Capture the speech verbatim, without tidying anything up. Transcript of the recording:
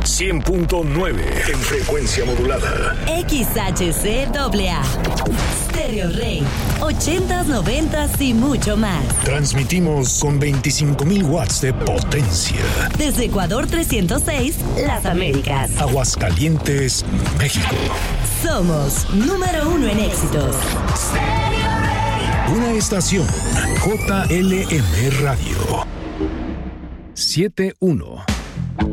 cien punto nueve en frecuencia modulada. X H C A A. Stereo Rey. ochentas, noventas y mucho más. Transmitimos con veinticinco mil watts de potencia. Desde Ecuador trescientos seis, Las Américas. Aguascalientes, México. Somos número uno en éxitos. Una estación J L M Radio. siete uno.